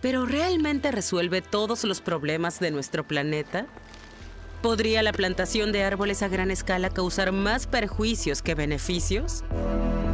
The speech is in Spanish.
¿Pero realmente resuelve todos los problemas de nuestro planeta? ¿Podría la plantación de árboles a gran escala causar más perjuicios que beneficios?